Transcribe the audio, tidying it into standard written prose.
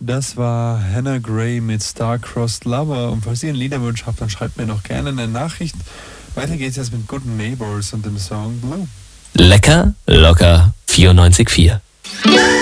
Das war Hannah Gray mit Star-Crossed Lover. Und falls ihr einen Liederwunsch habt, dann schreibt mir doch gerne eine Nachricht. Weiter geht's jetzt mit Good Neighbors und dem Song Blue. Lecker, locker, 94,4.